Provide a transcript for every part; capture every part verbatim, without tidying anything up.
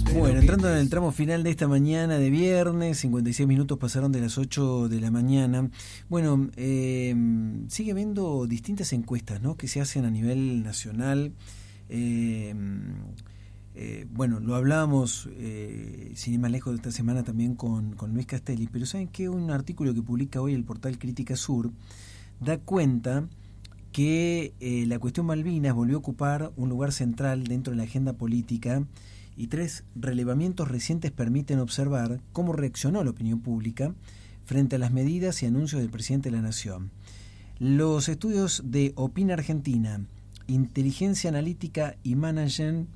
Bueno, entrando en el tramo final de esta mañana de viernes, cincuenta y seis minutos pasaron de las ocho de la mañana. Bueno, eh, sigue habiendo distintas encuestas, ¿no?, que se hacen a nivel nacional. Eh, eh, bueno, lo hablábamos, eh, sin ir más lejos, de esta semana también con, con Luis Castelli, pero ¿saben qué? Un artículo que publica hoy el portal Crítica Sur da cuenta que eh, la cuestión Malvinas volvió a ocupar un lugar central dentro de la agenda política, y tres relevamientos recientes permiten observar cómo reaccionó la opinión pública frente a las medidas y anuncios del presidente de la Nación. Los estudios de Opina Argentina, Inteligencia Analítica y Management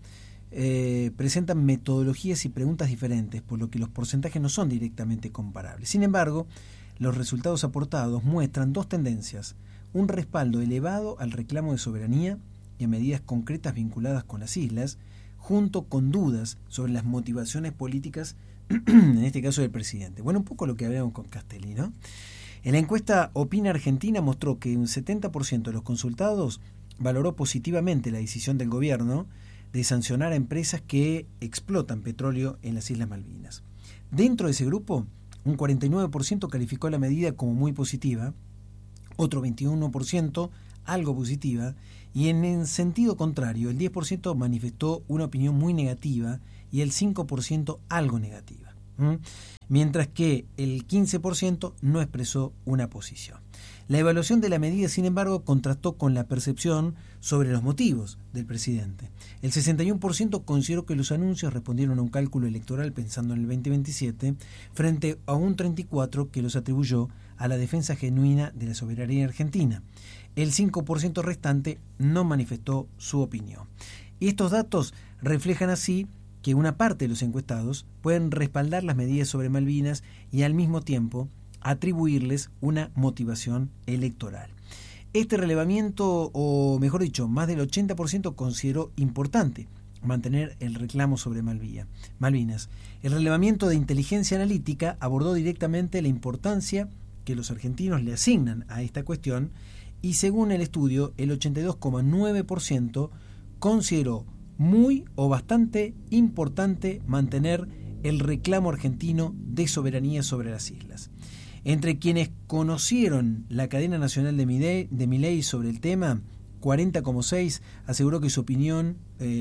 eh, presentan metodologías y preguntas diferentes, por lo que los porcentajes no son directamente comparables. Sin embargo, los resultados aportados muestran dos tendencias: un respaldo elevado al reclamo de soberanía y a medidas concretas vinculadas con las islas, junto con dudas sobre las motivaciones políticas, en este caso del presidente. Bueno, un poco lo que hablábamos con Castelli, ¿no? En la encuesta Opina Argentina mostró que un setenta por ciento de los consultados valoró positivamente la decisión del gobierno de sancionar a empresas que explotan petróleo en las Islas Malvinas. Dentro de ese grupo, un cuarenta y nueve por ciento calificó la medida como muy positiva, otro veintiuno por ciento algo positiva, y en el sentido contrario, el diez por ciento manifestó una opinión muy negativa y el cinco por ciento algo negativa, ¿Mm? mientras que el quince por ciento no expresó una posición. La evaluación de la medida, sin embargo, contrastó con la percepción sobre los motivos del presidente. El sesenta y uno por ciento consideró que los anuncios respondieron a un cálculo electoral pensando en el veinte veintisiete, frente a un treinta y cuatro por ciento que los atribuyó a la defensa genuina de la soberanía argentina. El cinco por ciento restante no manifestó su opinión. Y estos datos reflejan así que una parte de los encuestados pueden respaldar las medidas sobre Malvinas y al mismo tiempo atribuirles una motivación electoral. Este relevamiento, o mejor dicho, más del ochenta por ciento consideró importante mantener el reclamo sobre Malvinas. El relevamiento de Inteligencia Analítica abordó directamente la importancia que los argentinos le asignan a esta cuestión, y según el estudio, el ochenta y dos coma nueve por ciento consideró muy o bastante importante mantener el reclamo argentino de soberanía sobre las islas. Entre quienes conocieron la cadena nacional de Milei, de Milei sobre el tema, cuarenta coma seis por ciento aseguró que su opinión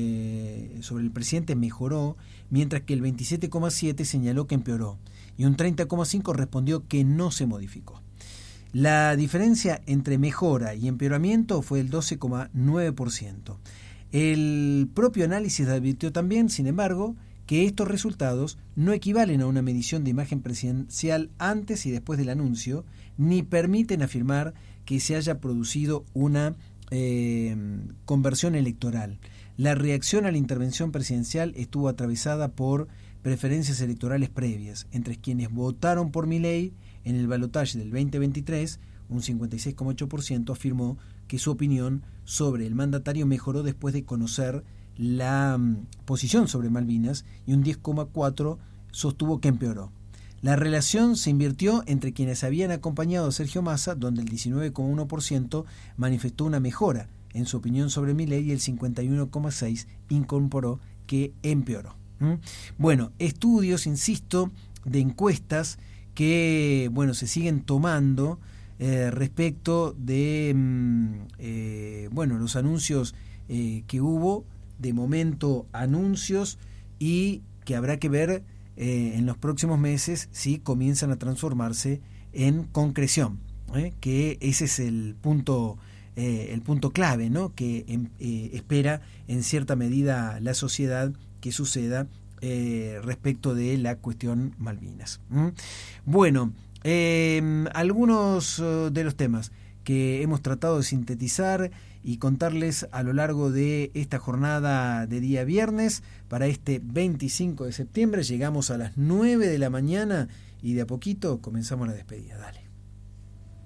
eh, sobre el presidente mejoró, mientras que el veintisiete coma siete por ciento señaló que empeoró, y un treinta coma cinco por ciento respondió que no se modificó. La diferencia entre mejora y empeoramiento fue el doce coma nueve por ciento. El propio análisis advirtió también, sin embargo, que estos resultados no equivalen a una medición de imagen presidencial antes y después del anuncio, ni permiten afirmar que se haya producido una eh, conversión electoral. La reacción a la intervención presidencial estuvo atravesada por preferencias electorales previas, entre quienes votaron por Milei en el balotaje del veinte veintitrés. Un cincuenta y seis coma ocho por ciento afirmó que su opinión sobre el mandatario mejoró después de conocer la um, posición sobre Malvinas, y un diez coma cuatro por ciento sostuvo que empeoró. La relación se invirtió entre quienes habían acompañado a Sergio Massa, donde el diecinueve coma uno por ciento manifestó una mejora en su opinión sobre Milei y el cincuenta y uno coma seis por ciento incorporó que empeoró. ¿Mm? Bueno, estudios, insisto, de encuestas que, bueno, se siguen tomando eh, respecto de mm, eh, bueno, los anuncios eh, que hubo, de momento anuncios, y que habrá que ver eh, en los próximos meses si comienzan a transformarse en concreción, ¿eh? que ese es el punto eh, el punto clave, ¿no?, que eh, espera en cierta medida la sociedad que suceda eh, respecto de la cuestión Malvinas. ¿Mm? Bueno, eh, algunos uh, de los temas que hemos tratado de sintetizar y contarles a lo largo de esta jornada de día viernes para este veinticinco de septiembre. Llegamos a las nueve de la mañana y de a poquito comenzamos la despedida. Dale.